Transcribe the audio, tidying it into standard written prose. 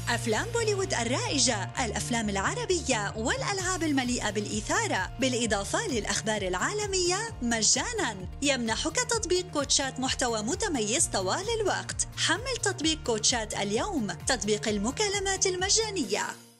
أفلام بوليوود الرائجة، الأفلام العربية والألعاب المليئة بالإثارة، بالإضافة للأخبار العالمية مجاناً. يمنحك تطبيق كوتشات محتوى متميز طوال الوقت. حمل تطبيق كوتشات اليوم، تطبيق المكالمات المجانية.